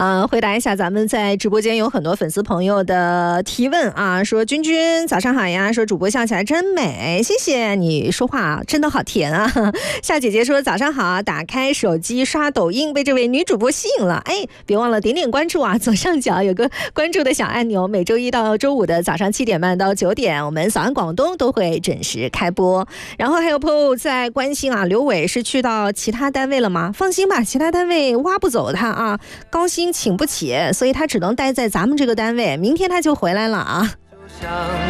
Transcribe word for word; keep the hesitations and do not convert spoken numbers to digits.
呃，回答一下咱们在直播间有很多粉丝朋友的提问啊，说君君早上好呀，说主播笑起来真美，谢谢你说话真的好甜啊。夏姐姐说早上好，打开手机刷抖音被这位女主播吸引了，哎，别忘了点点关注啊，左上角有个关注的小按钮，每周一到周五的早上七点半到九点，我们早安广东都会准时开播。然后还有朋友在关心啊，刘伟是去到其他单位了吗？放心吧，其他单位挖不走他啊，高薪请不起，所以他只能待在咱们这个单位，明天他就回来了啊。